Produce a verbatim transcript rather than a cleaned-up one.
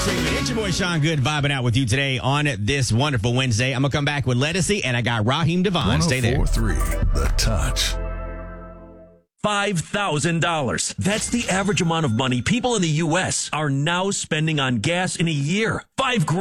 segment. It's your boy Sean Good vibing out with you today on this wonderful Wednesday. I'm going to come back with Lettucey, and I got Raheem Devon. Stay there. one oh four point three The Touch. five thousand dollars. That's the average amount of money people in the U S are now spending on gas in a year. Five grand.